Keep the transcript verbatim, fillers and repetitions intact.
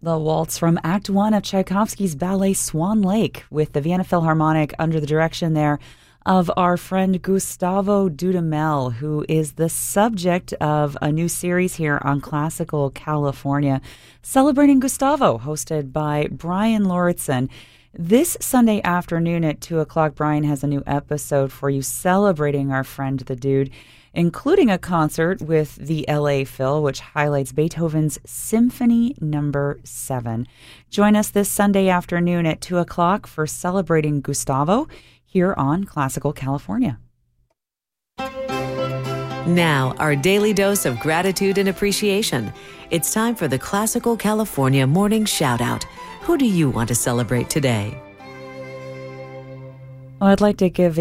The waltz from Act One of Tchaikovsky's ballet Swan Lake, with the Vienna Philharmonic under the direction there of our friend Gustavo Dudamel, who is the subject of a new series here on Classical California, Celebrating Gustavo, hosted by Brian Lauritsen. This Sunday afternoon at two o'clock, Brian has a new episode for you celebrating our friend the Dude, including a concert with the L A Phil, which highlights Beethoven's Symphony Number seven. Join us this Sunday afternoon at two o'clock for Celebrating Gustavo here on Classical California. Now, our daily dose of gratitude and appreciation. It's time for the Classical California Morning Shoutout. Who do you want to celebrate today? Well, I'd like to give